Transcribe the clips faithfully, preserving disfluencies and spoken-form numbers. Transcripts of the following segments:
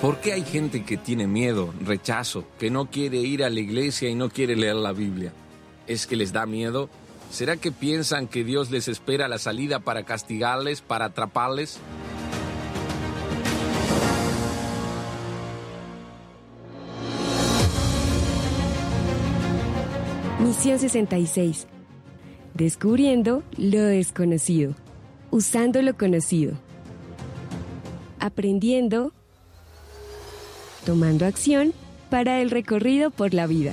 ¿Por qué hay gente que tiene miedo, rechazo, que no quiere ir a la iglesia y no quiere leer la Biblia? ¿Es que les da miedo? ¿Será que piensan que Dios les espera a la salida para castigarles, para atraparles? Misión sesenta y seis. Descubriendo lo desconocido. Usando lo conocido. Aprendiendo. Tomando acción para el recorrido por la vida.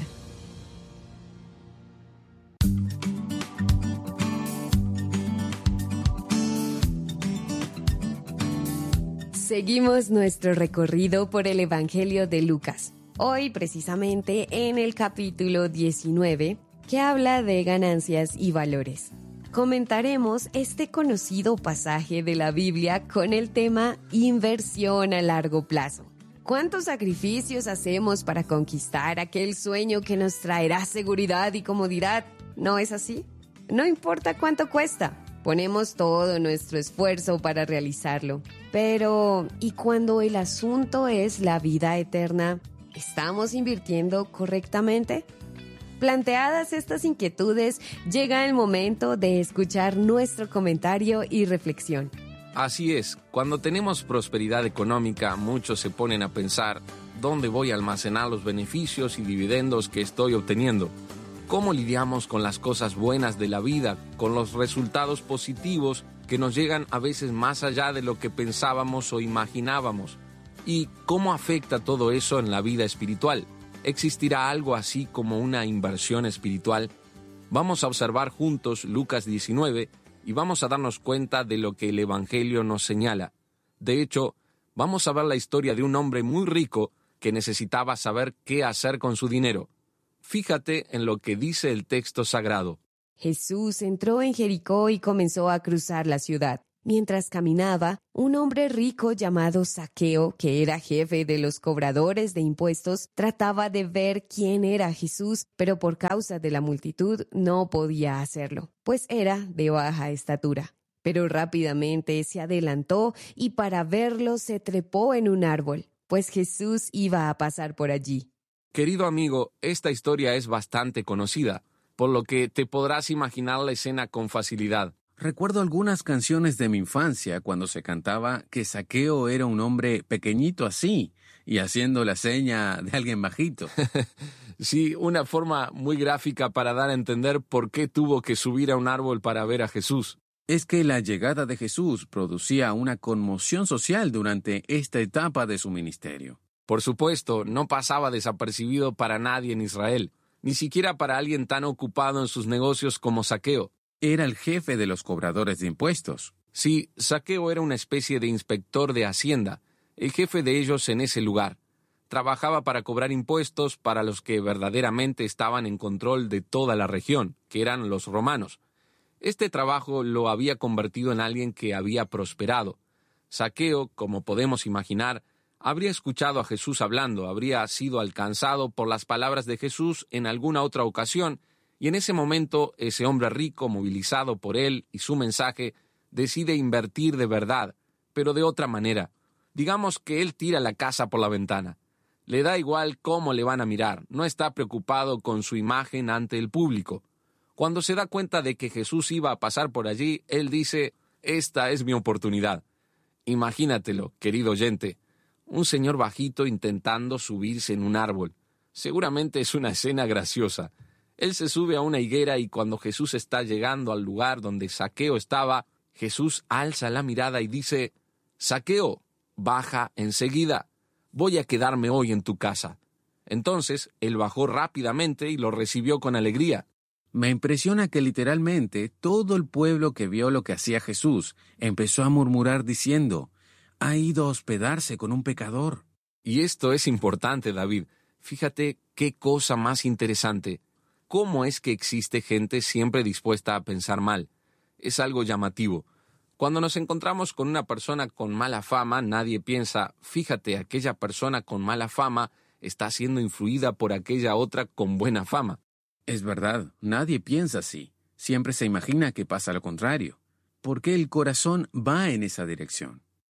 Seguimos nuestro recorrido por el Evangelio de Lucas. Hoy precisamente en el capítulo diecinueve, que habla de ganancias y valores. Comentaremos este conocido pasaje de la Biblia con el tema inversión a largo plazo. ¿Cuántos sacrificios hacemos para conquistar aquel sueño que nos traerá seguridad y comodidad? ¿No es así? No importa cuánto cuesta, ponemos todo nuestro esfuerzo para realizarlo. Pero, ¿y cuando el asunto es la vida eterna? ¿Estamos invirtiendo correctamente? Planteadas estas inquietudes, llega el momento de escuchar nuestro comentario y reflexión. Así es, cuando tenemos prosperidad económica, muchos se ponen a pensar, ¿dónde voy a almacenar los beneficios y dividendos que estoy obteniendo? ¿Cómo lidiamos con las cosas buenas de la vida, con los resultados positivos que nos llegan a veces más allá de lo que pensábamos o imaginábamos? ¿Y cómo afecta todo eso en la vida espiritual? ¿Existirá algo así como una inversión espiritual? Vamos a observar juntos Lucas diecinueve y vamos a darnos cuenta de lo que el Evangelio nos señala. De hecho, vamos a ver la historia de un hombre muy rico que necesitaba saber qué hacer con su dinero. Fíjate en lo que dice el texto sagrado. Jesús entró en Jericó y comenzó a cruzar la ciudad. Mientras caminaba, un hombre rico llamado Zaqueo, que era jefe de los cobradores de impuestos, trataba de ver quién era Jesús, pero por causa de la multitud no podía hacerlo, pues era de baja estatura. Pero rápidamente se adelantó y para verlo se trepó en un árbol, pues Jesús iba a pasar por allí. Querido amigo, esta historia es bastante conocida, por lo que te podrás imaginar la escena con facilidad. Recuerdo algunas canciones de mi infancia cuando se cantaba que Zaqueo era un hombre pequeñito así y haciendo la seña de alguien bajito. Sí, una forma muy gráfica para dar a entender por qué tuvo que subir a un árbol para ver a Jesús. Es que la llegada de Jesús producía una conmoción social durante esta etapa de su ministerio. Por supuesto, no pasaba desapercibido para nadie en Israel, ni siquiera para alguien tan ocupado en sus negocios como Zaqueo. Era el jefe de los cobradores de impuestos. Sí, Zaqueo era una especie de inspector de Hacienda, el jefe de ellos en ese lugar. Trabajaba para cobrar impuestos para los que verdaderamente estaban en control de toda la región, que eran los romanos. Este trabajo lo había convertido en alguien que había prosperado. Zaqueo, como podemos imaginar, habría escuchado a Jesús hablando, habría sido alcanzado por las palabras de Jesús en alguna otra ocasión, y en ese momento, ese hombre rico, movilizado por él y su mensaje, decide invertir de verdad, pero de otra manera. Digamos que él tira la casa por la ventana. Le da igual cómo le van a mirar, no está preocupado con su imagen ante el público. Cuando se da cuenta de que Jesús iba a pasar por allí, él dice, esta es mi oportunidad. Imagínatelo, querido oyente, un señor bajito intentando subirse en un árbol. Seguramente es una escena graciosa. Él se sube a una higuera y cuando Jesús está llegando al lugar donde Zaqueo estaba, Jesús alza la mirada y dice, Zaqueo, baja enseguida, voy a quedarme hoy en tu casa. Entonces, él bajó rápidamente y lo recibió con alegría. Me impresiona que literalmente todo el pueblo que vio lo que hacía Jesús empezó a murmurar diciendo, ha ido a hospedarse con un pecador. Y esto es importante, David. Fíjate qué cosa más interesante. ¿Cómo es que existe gente siempre dispuesta a pensar mal? Es algo llamativo. Cuando nos encontramos con una persona con mala fama, nadie piensa, fíjate, aquella persona con mala fama está siendo influida por aquella otra con buena fama. Es verdad, nadie piensa así. Siempre se imagina que pasa lo contrario. ¿Por qué el corazón va en esa dirección?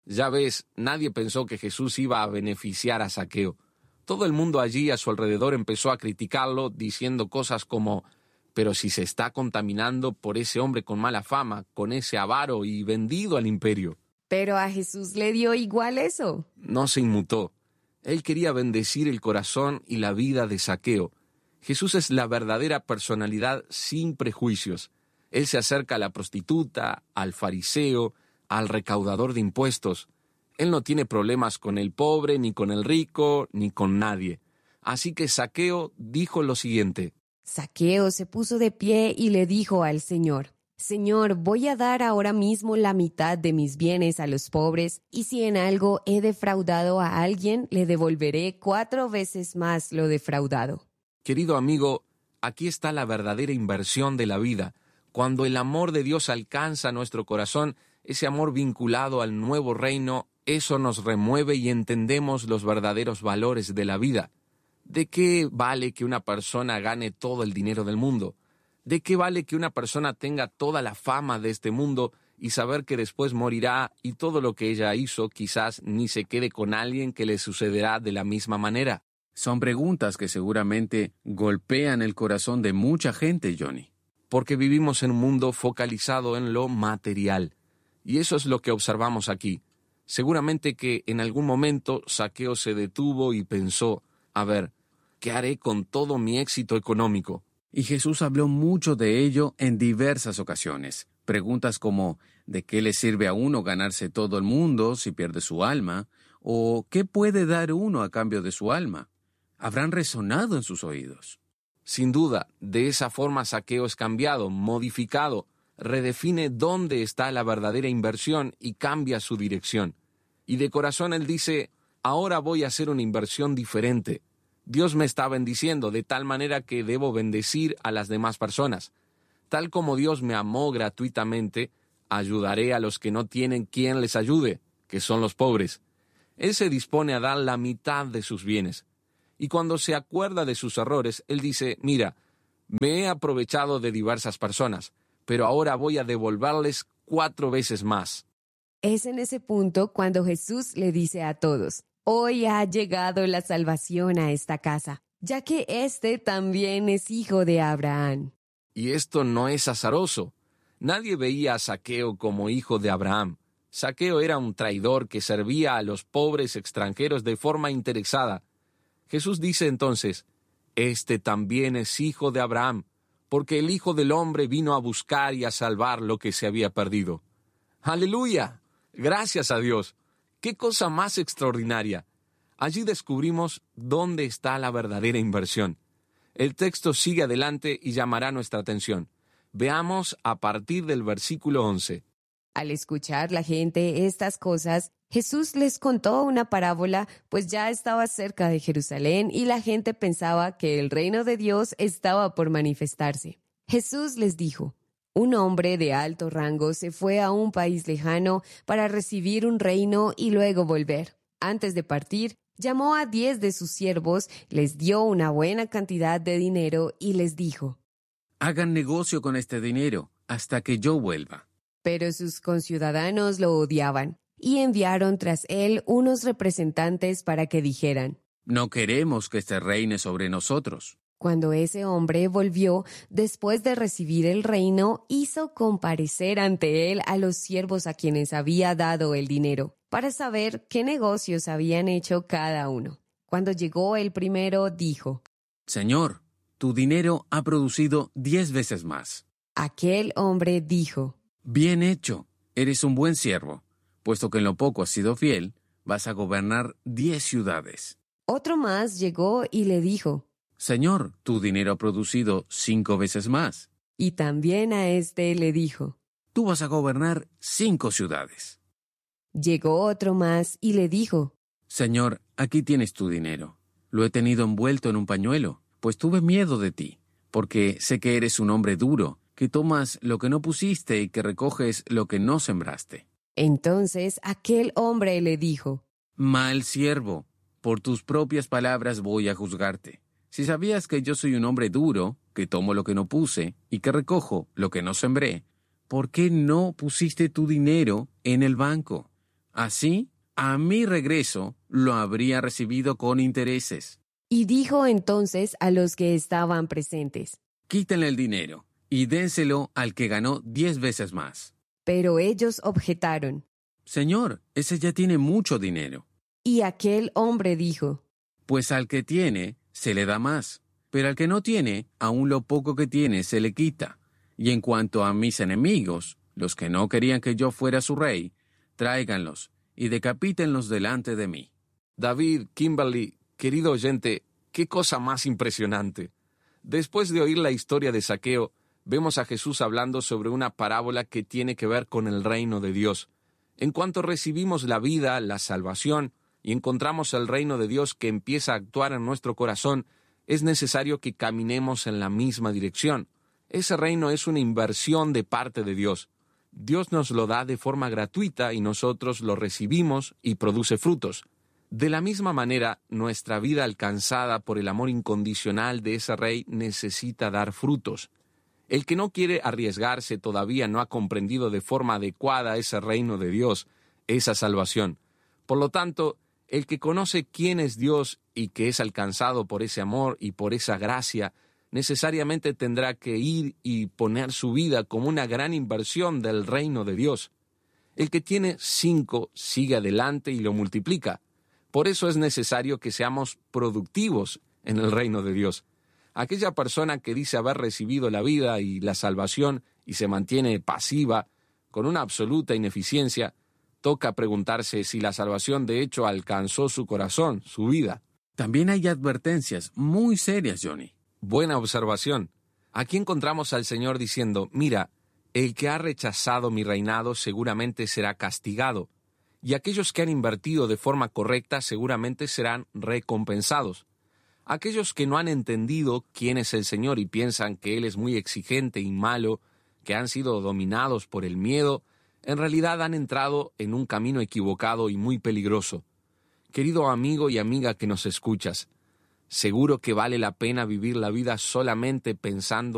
Ya ves, nadie pensó que Jesús iba a beneficiar a Zaqueo. Todo el mundo allí a su alrededor empezó a criticarlo, diciendo cosas como: «Pero si se está contaminando por ese hombre con mala fama, con ese avaro y vendido al imperio». Pero a Jesús le dio igual eso. No se inmutó. Él quería bendecir el corazón y la vida de Zaqueo. Jesús es la verdadera personalidad sin prejuicios. Él se acerca a la prostituta, al fariseo, al recaudador de impuestos. Él no tiene problemas con el pobre, ni con el rico, ni con nadie. Así que Zaqueo dijo lo siguiente. Zaqueo se puso de pie y le dijo al Señor: Señor, voy a dar ahora mismo la mitad de mis bienes a los pobres, y si en algo he defraudado a alguien, le devolveré cuatro veces más lo defraudado. Querido amigo, aquí está la verdadera inversión de la vida. Cuando el amor de Dios alcanza nuestro corazón, ese amor vinculado al nuevo reino, eso nos remueve y entendemos los verdaderos valores de la vida. ¿De qué vale que una persona gane todo el dinero del mundo? ¿De qué vale que una persona tenga toda la fama de este mundo y saber que después morirá y todo lo que ella hizo quizás ni se quede con alguien que le sucederá de la misma manera? Son preguntas que seguramente golpean el corazón de mucha gente, Johnny. Porque vivimos en un mundo focalizado en lo material. Y eso es lo que observamos aquí. Seguramente que en algún momento Zaqueo se detuvo y pensó: a ver, ¿qué haré con todo mi éxito económico? Y Jesús habló mucho de ello en diversas ocasiones. Preguntas como: ¿de qué le sirve a uno ganarse todo el mundo si pierde su alma? ¿O qué puede dar uno a cambio de su alma? Habrán resonado en sus oídos. Sin duda, de esa forma Zaqueo es cambiado, modificado, redefine dónde está la verdadera inversión y cambia su dirección. Y de corazón él dice: ahora voy a hacer una inversión diferente. Dios me está bendiciendo de tal manera que debo bendecir a las demás personas. Tal como Dios me amó gratuitamente, ayudaré a los que no tienen quien les ayude, que son los pobres. Él se dispone a dar la mitad de sus bienes. Y cuando se acuerda de sus errores, él dice: mira, me he aprovechado de diversas personas, pero ahora voy a devolverles cuatro veces más. Es en ese punto cuando Jesús le dice a todos: hoy ha llegado la salvación a esta casa, ya que éste también es hijo de Abraham. Y esto no es azaroso. Nadie veía a Zaqueo como hijo de Abraham. Zaqueo era un traidor que servía a los pobres extranjeros de forma interesada. Jesús dice entonces: este también es hijo de Abraham, porque el Hijo del Hombre vino a buscar y a salvar lo que se había perdido. ¡Aleluya! Gracias a Dios. ¡Qué cosa más extraordinaria! Allí descubrimos dónde está la verdadera inversión. El texto sigue adelante y llamará nuestra atención. Veamos a partir del versículo once. Al escuchar la gente estas cosas, Jesús les contó una parábola, pues ya estaba cerca de Jerusalén y la gente pensaba que el reino de Dios estaba por manifestarse. Jesús les dijo: un hombre de alto rango se fue a un país lejano para recibir un reino y luego volver. Antes de partir, llamó a diez de sus siervos, les dio una buena cantidad de dinero y les dijo: hagan negocio con este dinero hasta que yo vuelva. Pero sus conciudadanos lo odiaban y enviaron tras él unos representantes para que dijeran: no queremos que éste reine sobre nosotros. Cuando ese hombre volvió, después de recibir el reino, hizo comparecer ante él a los siervos a quienes había dado el dinero, para saber qué negocios habían hecho cada uno. Cuando llegó el primero, dijo: Señor, tu dinero ha producido diez veces más. Aquel hombre dijo: bien hecho, eres un buen siervo. Puesto que en lo poco has sido fiel, vas a gobernar diez ciudades. Otro más llegó y le dijo: Señor, tu dinero ha producido cinco veces más. Y también a este le dijo: tú vas a gobernar cinco ciudades. Llegó otro más y le dijo: Señor, aquí tienes tu dinero. Lo he tenido envuelto en un pañuelo, pues tuve miedo de ti, porque sé que eres un hombre duro, que tomas lo que no pusiste y que recoges lo que no sembraste. Entonces aquel hombre le dijo: mal siervo, por tus propias palabras voy a juzgarte. Si sabías que yo soy un hombre duro, que tomo lo que no puse y que recojo lo que no sembré, ¿por qué no pusiste tu dinero en el banco? Así, a mi regreso, lo habría recibido con intereses. Y dijo entonces a los que estaban presentes: Quítenle el dinero y dénselo al que ganó diez veces más. Pero ellos objetaron. Señor, ese ya tiene mucho dinero. Y aquel hombre dijo: Pues al que tiene, se le da más, pero al que no tiene, aún lo poco que tiene se le quita. Y en cuanto a mis enemigos, los que no querían que yo fuera su rey, tráiganlos y decapítenlos delante de mí. David, Kimberly, querido oyente, qué cosa más impresionante. Después de oír la historia de Zaqueo, vemos a Jesús hablando sobre una parábola que tiene que ver con el reino de Dios. En cuanto recibimos la vida, la salvación, y encontramos el reino de Dios que empieza a actuar en nuestro corazón, es necesario que caminemos en la misma dirección. Ese reino es una inversión de parte de Dios. Dios nos lo da de forma gratuita y nosotros lo recibimos y produce frutos. De la misma manera, nuestra vida alcanzada por el amor incondicional de ese Rey necesita dar frutos. El que no quiere arriesgarse todavía no ha comprendido de forma adecuada ese reino de Dios, esa salvación. Por lo tanto, el que conoce quién es Dios y que es alcanzado por ese amor y por esa gracia, necesariamente tendrá que ir y poner su vida como una gran inversión del reino de Dios. El que tiene cinco sigue adelante y lo multiplica. Por eso es necesario que seamos productivos en el reino de Dios. Aquella persona que dice haber recibido la vida y la salvación y se mantiene pasiva, con una absoluta ineficiencia, toca preguntarse si la salvación de hecho alcanzó su corazón, su vida. También hay advertencias muy serias, Johnny. Buena observación. Aquí encontramos al Señor diciendo: mira, el que ha rechazado mi reinado seguramente será castigado, y aquellos que han invertido de forma correcta seguramente serán recompensados. Aquellos que no han entendido quién es el Señor y piensan que Él es muy exigente y malo, que han sido dominados por el miedo, en realidad han entrado en un camino equivocado y muy peligroso. Querido amigo y amiga que nos escuchas, seguro que vale la pena vivir la vida solamente pensando